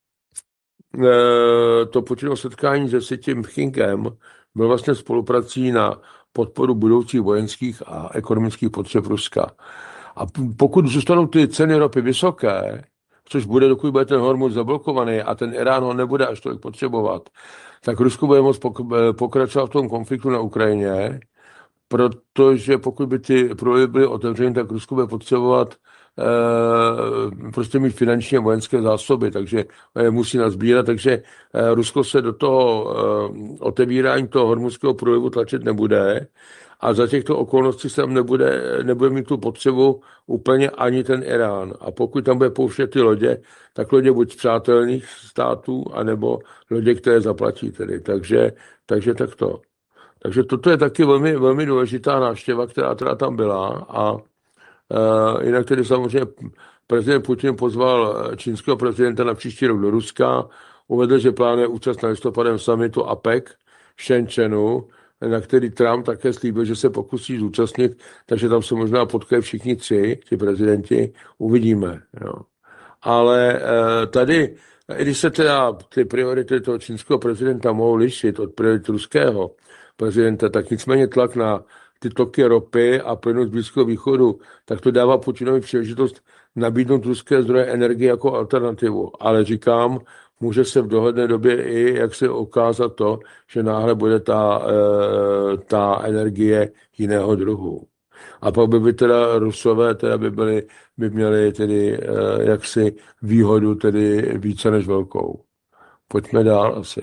to Putinovo setkání se Xi Jinpingem bylo vlastně spoluprací na podporu budoucích vojenských a ekonomických potřeb Ruska. A pokud zůstanou ty ceny ropy vysoké, což bude, dokud bude ten Hormuz zablokovaný a ten Irán ho nebude až tolik potřebovat, tak Rusko bude moct pokračovat v tom konfliktu na Ukrajině protože pokud by ty průlivy byly otevřeny, tak Rusko bude potřebovat prostě mít finanční a vojenské zásoby, takže musí nazbírat, takže Rusko se do toho otevírání toho hormuzského průlivu tlačit nebude a za těchto okolností se tam nebude mít tu potřebu úplně ani ten Irán. A pokud tam bude pouštět ty lodě, tak lodě buď z přátelných států, anebo lodě, které zaplatí tedy. Takže takto. Takže toto je taky velmi, velmi důležitá návštěva, která teda tam byla a jinak tedy samozřejmě prezident Putin pozval čínského prezidenta na příští rok do Ruska, uvedl, že plánuje účast na listopadovém summitu APEC v Shenzhenu, na který Trump také slíbil, že se pokusí zúčastnit, takže tam se možná potkají všichni tři, ti prezidenti, uvidíme. Jo. Ale tady, i když se teda ty priority toho čínského prezidenta mohou lišit od priorit ruského prezidenta, tak nicméně tlak na ty toky ropy a plynu z Blízkého východu, tak to dává Putinovi příležitost nabídnout ruské zdroje energie jako alternativu. Ale říkám, může se v dohledné době i jak se ukázat to, že náhle bude ta energie jiného druhu. A pak by teda Rusové teda by měli tedy jaksi výhodu tedy více než velkou. Pojďme dál asi.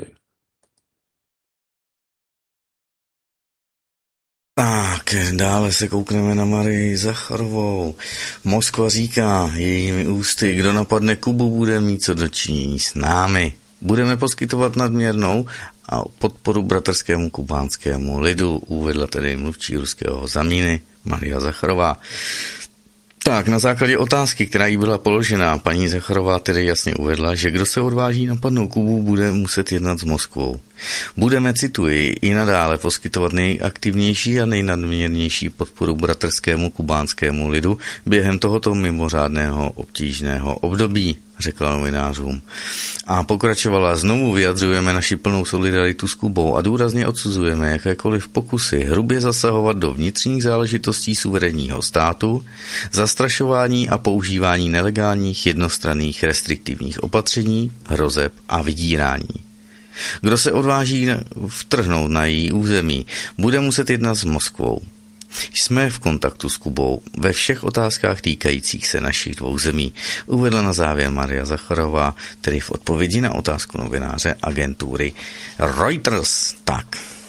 Tak, dále se koukneme na Marii Zacharovou. Moskva říká jejími ústy, kdo napadne Kubu, bude mít co dočinění s námi. Budeme poskytovat nadměrnou a podporu bratrskému kubánskému lidu, uvedla tedy mluvčí ruského Zamíny Maria Zacharová. Tak, na základě otázky, která jí byla položena, paní Zacharová tedy jasně uvedla, že kdo se odváží napadnout Kubu, bude muset jednat s Moskvou. Budeme, cituji, i nadále poskytovat nejaktivnější a nejnadměrnější podporu bratrskému kubánskému lidu během tohoto mimořádného obtížného období, řekla novinářům. A pokračovala, znovu vyjadřujeme naši plnou solidaritu s Kubou a důrazně odsuzujeme jakékoliv pokusy hrubě zasahovat do vnitřních záležitostí suverénního státu, zastrašování a používání nelegálních jednostranných restriktivních opatření, hrozeb a vydírání. Kdo se odváží vtrhnout na její území, bude muset jednat s Moskvou. Jsme v kontaktu s Kubou ve všech otázkách týkajících se našich dvou zemí, uvedla na závěr Maria Zacharová, tedy v odpovědi na otázku novináře agentury Reuters. Tak.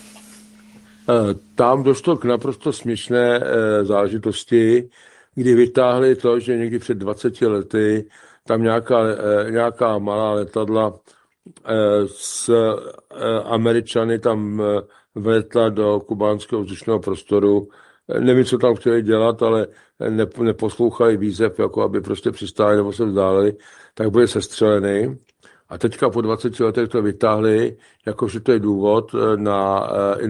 Tam došlo k naprosto směšné záležitosti, kdy vytáhli to, že někdy před 20 lety tam nějaká malá letadla s Američany tam vletla do kubánského vzdušného prostoru. Nevím, co tam chtěli dělat, ale neposlouchali výzev, jako aby prostě přistáli nebo se vzdálili, tak byli sestřeleny. A teďka po 20 letech to vytáhli, jakože to je důvod na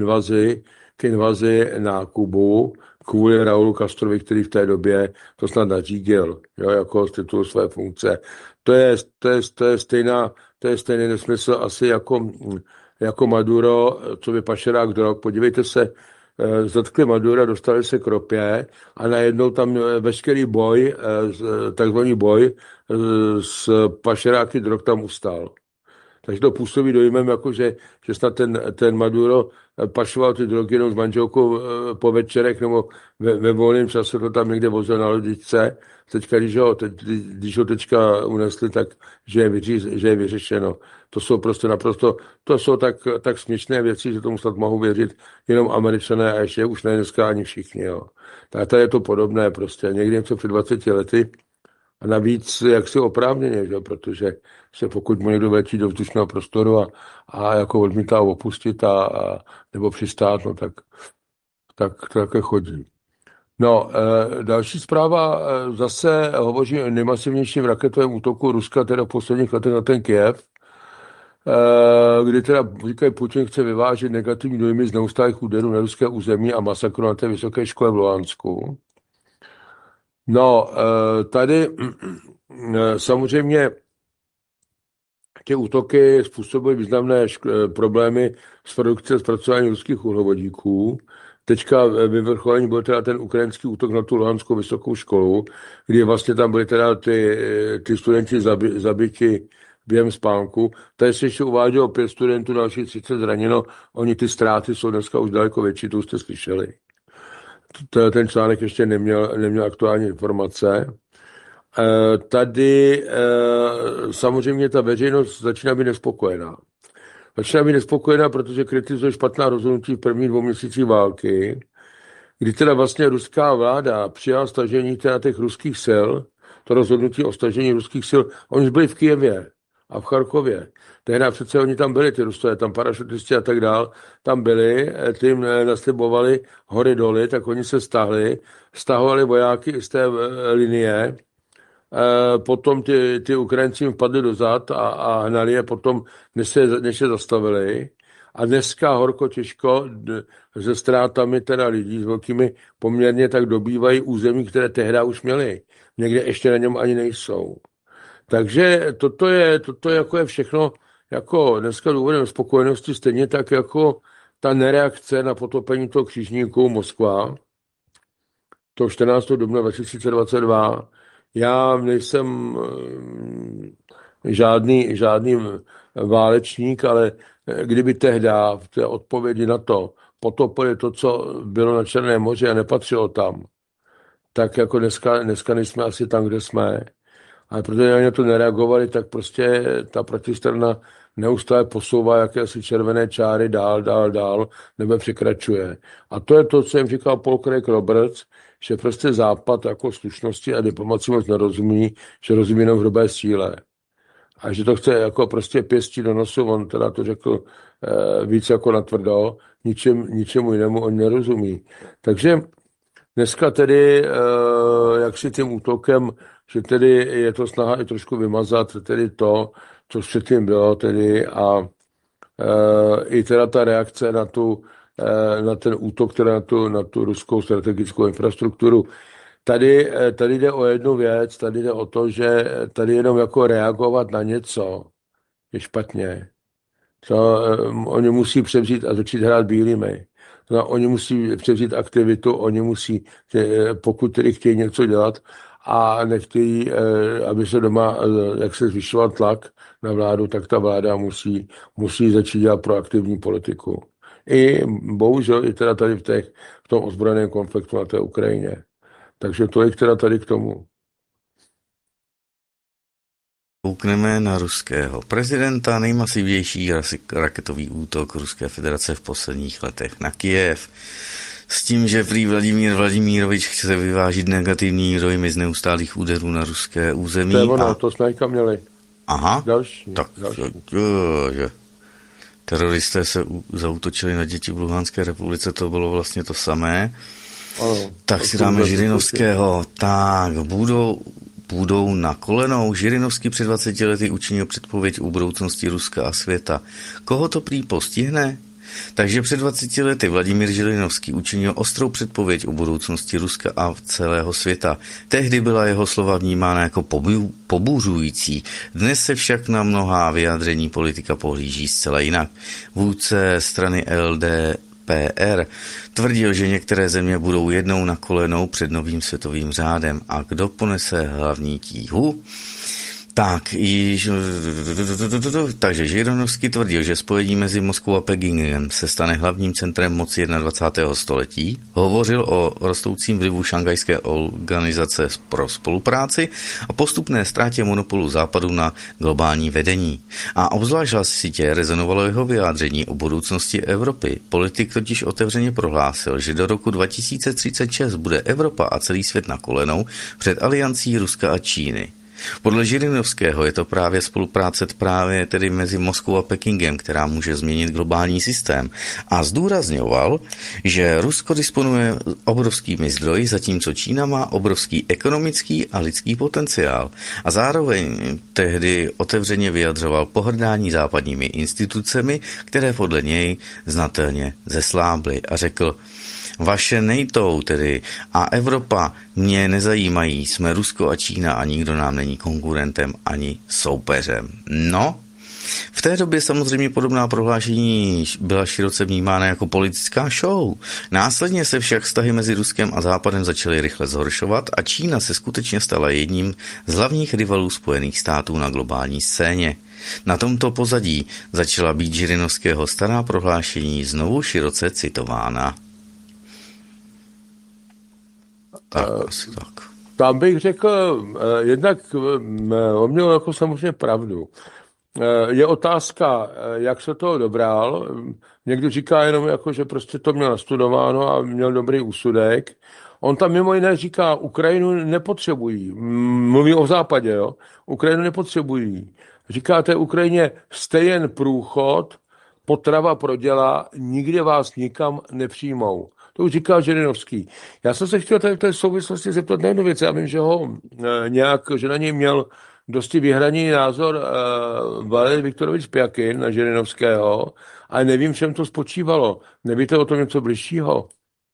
invazi na Kubu, kvůli Raulu Castrovi, který v té době to snad nařídil, jo, jako z titulu své funkce. To je stejný nesmysl asi jako Maduro, co by pašerák drog. Podívejte se, zatkli Madura, dostali se k ropě a najednou tam veškerý boj, takzvaný boj s pašeráky drog tam ustal. Takže to působí dojmem, jako že snad ten Maduro pašoval ty drogy jenom s manželkou po večerech nebo ve volném čase to tam někde vozil na lodičce. Teďka, když ho teďka unesli, tak že je vyřešeno. To jsou prostě naprosto, to jsou tak směšné věci, že tomu snad mohou věřit jenom Američané a ještě už ne dneska ani všichni. Jo. Tak tady je to podobné prostě. Někdy něco před 20 lety a navíc jaksi oprávněně, že? Protože se pokud mu někdo letí do vzdušného prostoru a jako odmítá opustit nebo přistát, no tak to také chodí. No, další zpráva zase hovoří o nejmasivnějším raketovém útoku Ruska teda v posledních letech na ten Kyjev, kdy teda říkají, Putin chce vyvážet negativní dojmy z neustálých úderů na ruské území a masakru na té vysoké škole v Luhansku. No, tady samozřejmě ty útoky způsobily významné problémy s produkcí a zpracováním ruských uhlovodíků. Teďka vyvrcholení byl teda ten ukrajinský útok na tu Luhanskou vysokou školu, kdy vlastně tam byly teda ty studenti zabiti během spánku. Tady se ještě uvádělo 5 studentů, dalších 30 zraněno. Oni ty ztráty jsou dneska už daleko větší, to už jste slyšeli. ten článek ještě neměl aktuální informace. Tady samozřejmě ta veřejnost začíná být nespokojená. Protože kritizuje špatná rozhodnutí v prvních 2 měsících války, kdy teda vlastně ruská vláda přijala stažení teda těch ruských sil, to rozhodnutí o stažení ruských sil, oni byli v Kyjevě a v Charkově. Tehdy přece oni tam byli, ty Rusové, tam parašutisti a tak dál, tam byli, ty jim naslibovali hory doly, tak oni se stahovali vojáky z té linie, potom ty Ukrajinci jim vpadli dozad a hnali je potom, než se zastavili. A dneska horko těžko se ztrátami teda lidí s velkými poměrně tak dobývají území, které tehdy už měli. Někde ještě na něm ani nejsou. Takže toto je jako je všechno jako dneska důvodem spokojenosti, stejně tak jako ta nereakce na potopení toho křižníku Moskva, to 14. dubna 2022. Já nejsem žádný válečník, ale kdyby tehdy v té odpovědi na to potopili to, co bylo na Černém moři a nepatřilo tam, tak jako dneska nejsme asi tam, kde jsme. Ale protože na to nereagovali, tak prostě ta protistrana neustále posouvá jakési červené čáry dál, nebo překračuje. A to je to, co jim říkal Paul Craig Roberts, že prostě Západ jako slušnosti a diplomaci moc nerozumí, že rozumí jenom hrubé síle. A že to chce jako prostě pěstí do nosu, on teda to řekl víc jako natvrdo, ničemu jinému on nerozumí. Takže dneska tedy, jak si tím útokem, že tedy je to snaha i trošku vymazat tedy to, co předtím bylo tedy a i teda ta reakce na ten útok, teda na tu ruskou strategickou infrastrukturu. Tady jde o jednu věc, tady jde o to, že tady jenom jako reagovat na něco je špatně. Oni musí převzít a začít hrát bílými. Oni musí převzít aktivitu, oni musí, pokud tedy chtějí něco dělat a nechtějí, aby se doma, jak se zvyšoval tlak na vládu, tak ta vláda musí začít dělat proaktivní politiku. I bohužel i teda tady v tom ozbrojeném konfliktu na té Ukrajině. Takže tolik teda tady k tomu. Koukneme na ruského prezidenta, nejmasivnější raketový útok Ruské federace v posledních letech na Kyjev. S tím, že prý Vladimír Vladimírovič chce vyvážit negativní dojmy z neustálých úderů na ruské území. To je ono, to jsme měli. Aha, další. Že teroristé se zaútočili na děti v Luhanské republice, to bylo vlastně to samé. Ano, tak si dáme Žirinovského. Tak, budou na kolenou. Žirinovský před 20 lety učinil předpověď o budoucnosti Ruska a světa. Koho to prý postihne? Takže před 20 lety Vladimír Žirinovský učinil ostrou předpověď o budoucnosti Ruska a celého světa. Tehdy byla jeho slova vnímána jako pobuřující. Dnes se však na mnohá vyjádření politika pohlíží zcela jinak. Vůdce strany LDPR tvrdil, že některé země budou jednou na kolenou před novým světovým řádem. A kdo ponese hlavní tíhu? Takže Žirinovský tvrdil, že spojení mezi Moskvou a Pekingem se stane hlavním centrem moci 21. století, hovořil o rostoucím vlivu Šanghajské organizace pro spolupráci a postupné ztrátě monopolu Západu na globální vedení. A obzvlášť hlasitě rezonovalo jeho vyjádření o budoucnosti Evropy. Politik totiž otevřeně prohlásil, že do roku 2036 bude Evropa a celý svět na kolenou před aliancí Ruska a Číny. Podle Žirinovského je to právě spolupráce tedy mezi Moskvou a Pekingem, která může změnit globální systém. A zdůrazňoval, že Rusko disponuje obrovskými zdroji, zatímco Čína má obrovský ekonomický a lidský potenciál. A zároveň tehdy otevřeně vyjadřoval pohrdání západními institucemi, které podle něj znatelně zeslábly. A řekl: vaše NATO tedy a Evropa mě nezajímají, jsme Rusko a Čína a nikdo nám není konkurentem ani soupeřem. No, v té době samozřejmě podobná prohlášení byla široce vnímána jako politická show. Následně se však vztahy mezi Ruskem a Západem začaly rychle zhoršovat a Čína se skutečně stala jedním z hlavních rivalů Spojených států na globální scéně. Na tomto pozadí začala být Žirinovského stará prohlášení znovu široce citována. Tak, asi tak. Tam bych řekl, jednak on měl jako samozřejmě pravdu. Je otázka, jak se toho dobral. Někdo říká jenom, jako, že prostě to měl nastudováno a měl dobrý úsudek. On tam mimo jiné říká, Ukrajinu nepotřebují. Mluví o západě, jo. Ukrajinu nepotřebují. Říká té Ukrajině, jste jen průchod, potrava pro děla, nikde vás nikam nepřijmou. To už říká Žirinovský. Já jsem se chtěl tady v té souvislosti zeptat na jednu věc. Já vím, že ho nějak, že na něj měl dosti vyhraný názor Valerij Viktorovič Pjakin na Žirinovského, ale nevím, v čem to spočívalo. Nevíte o tom něco bližšího?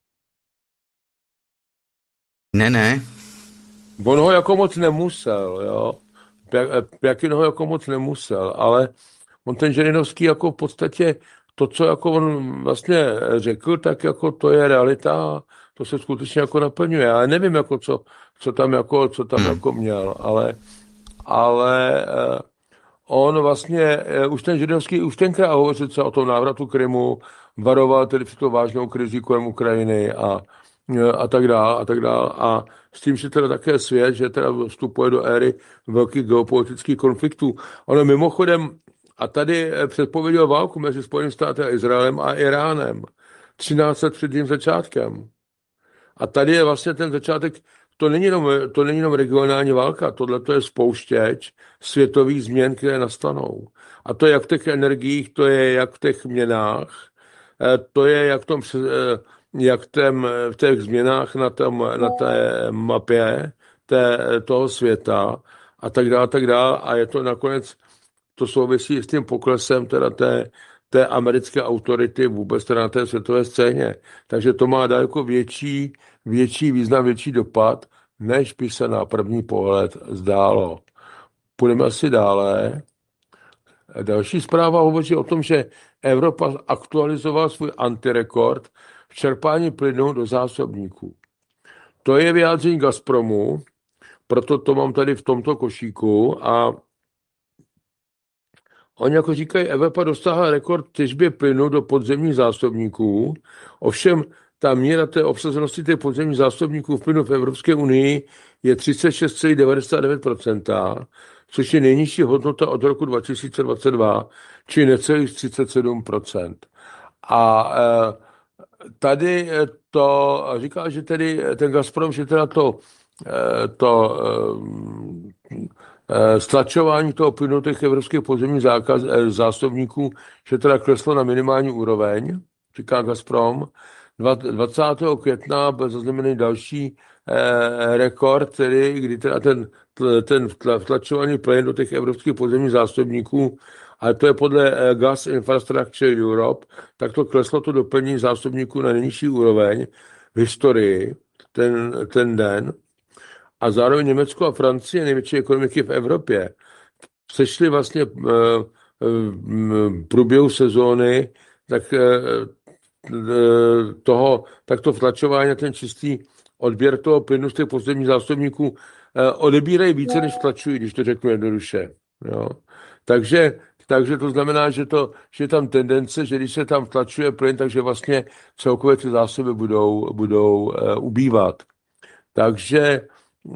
Ne. On ho jako moc nemusel, jo. Pjakin ho jako moc nemusel, ale on ten Žirinovský jako v podstatě to, co jako on vlastně řekl, tak jako to je realita, to se skutečně jako naplňuje. Já nevím, jako co tam jako měl, ale on vlastně, už ten Žirinovský už tenkrát hovořil o tom návratu Krymu, varoval tedy před tou vážnou krizi kolem Ukrajiny a tak dál. A s tím, že teda také svět, že teda vstupuje do éry velkých geopolitických konfliktů. Ono mimochodem, a tady předpověděl válku mezi Spojenými státy a Izraelem a Iránem. 13 let před tím začátkem. A tady je vlastně ten začátek, to není jenom regionální válka, tohle to je spouštěč světových změn, které nastanou. A to je jak v těch energiích, to je jak v těch měnách, to je jak v těch změnách na té mapě toho světa a tak dále. A je to nakonec, to souvisí s tím poklesem teda té americké autority vůbec teda na té světové scéně. Takže to má daleko větší význam, větší dopad, než by se na první pohled zdálo. Půjdeme asi dále. Další zpráva hovoří o tom, že Evropa aktualizovala svůj antirekord v čerpání plynu do zásobníků. To je vyjádření Gazpromu, proto to mám tady v tomto košíku a oni jako říkají, Evropa dostáhla rekord těžbě plynu do podzemních zásobníků, ovšem ta míra té obsazenosti těch podzemních zásobníků v plynu v Evropské unii je 36,99%, což je nejnižší hodnota od roku 2022, či necelých 37%. A tady to říká, že tedy ten Gazprom, že teda stlačování toho plynu těch evropských podzemních zásobníků, že teda kleslo na minimální úroveň, říká Gazprom. 20. května byl zaznamený další rekord, tedy, kdy teda ten vtlačovaný plyn do těch evropských podzemních zásobníků, ale to je podle Gas Infrastructure Europe, tak to kleslo to doplnění zásobníků na nejnižší úroveň v historii ten den. A zároveň Německo a Francie, největší ekonomiky v Evropě, sešly vlastně v průběhu sezóny, tak to vtlačování, ten čistý odběr toho plynu z těch podzemních zásobníků odebírají více, než vtlačují, když to řeknu jednoduše. Jo. Takže to znamená, že je tam tendence, že když se tam vtlačuje plyn, takže vlastně celkově ty zásoby budou ubývat. Takže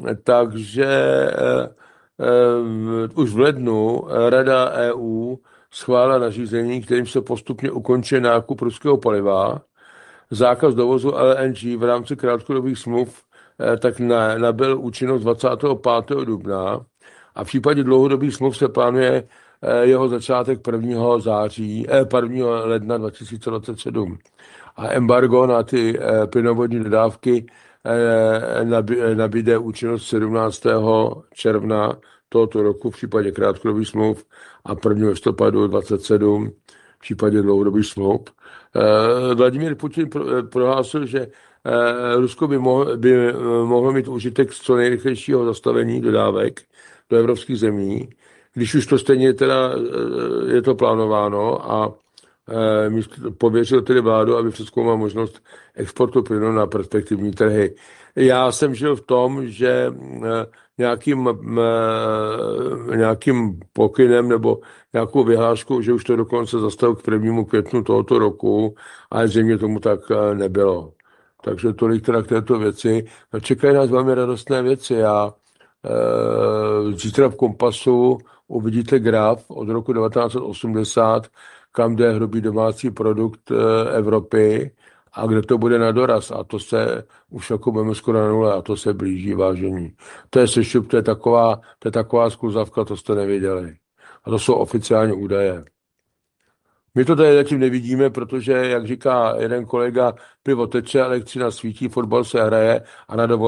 už v lednu Rada EU schválila nařízení, kterým se postupně ukončí nákup ruského paliva. Zákaz dovozu LNG v rámci krátkodobých smluv tak nabyl účinnost 25. dubna a v případě dlouhodobých smluv se plánuje jeho začátek 1. ledna 2027. A embargo na ty plynovodní dodávky nabíde účinnost 17. června tohoto roku v případě krátkodobých smluv a 1. listopadu 27 v případě dlouhodobých smluv. Vladimír Putin prohlásil, že Rusko by mohlo mít užitek z co nejrychlejšího zastavení dodávek do evropských zemí, když už to stejně teda je to plánováno a pověřil tedy vládu, aby přezkoumal možnost exportu plynu na perspektivní trhy. Já jsem žil v tom, že nějakým pokynem nebo nějakou vyhláškou, že už to dokonce zastavil k 1. květnu tohoto roku, ale zřejmě tomu tak nebylo. Takže tolik teda k této věci. No, čekají nás velmi radostné věci. Zítra v Kompasu uvidíte graf od roku 1980, kam jde hrubý domácí produkt Evropy a kde to bude na doraz. A to se už jako budeme skoro na nule a to se blíží, vážení. To je sešup, to je taková skluzavka, to jste nevěděli. A to jsou oficiální údaje. My to tady zatím nevidíme, protože, jak říká jeden kolega, pivo teče, elektřina svítí, fotbal se hraje a na dovolené